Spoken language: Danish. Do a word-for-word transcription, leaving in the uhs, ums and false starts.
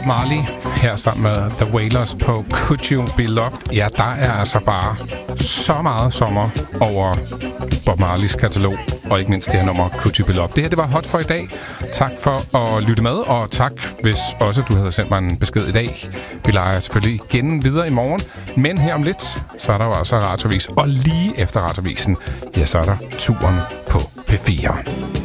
Bob Marley her sammen med The Wailers på Could You Be Loved. Ja, der er altså bare så meget sommer over Bob Marleys katalog, og ikke mindst det her nummer Could You Be Loved. Det her, det var hot for i dag. Tak for at lytte med, og tak, hvis også du havde sendt mig en besked i dag. Vi leger selvfølgelig igen videre i morgen, men her om lidt, så er der jo altså Radioavis, og lige efter Radiovisen, ja, så er der turen på P fire.